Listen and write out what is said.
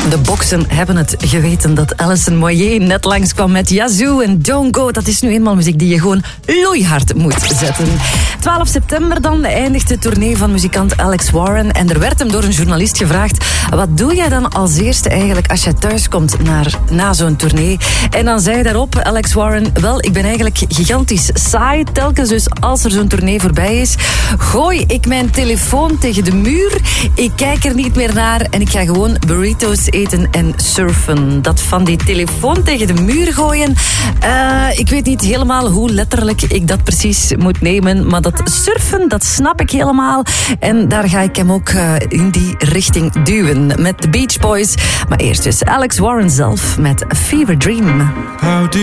De boksen hebben het geweten dat Alison Moyet net langskwam met Yazoo en Don't Go. Dat is nu eenmaal muziek die je gewoon loeihard moet zetten. 12 september dan eindigt de tournee van muzikant Alex Warren. En er werd hem door een journalist gevraagd: wat doe jij dan als eerste eigenlijk als je thuis komt na zo'n tournee? En dan zei daarop Alex Warren: wel, ik ben eigenlijk gigantisch saai telkens. Dus als er zo'n tournee voorbij is, gooi ik mijn telefoon tegen de muur. Ik kijk er niet meer naar en ik ga gewoon burritos eten en surfen. Dat van die telefoon tegen de muur gooien, ik weet niet helemaal hoe letterlijk ik dat precies moet nemen, maar dat surfen, dat snap ik helemaal. En daar ga ik hem ook in die richting duwen met de Beach Boys. Maar eerst dus Alex Warren zelf met Fever Dream.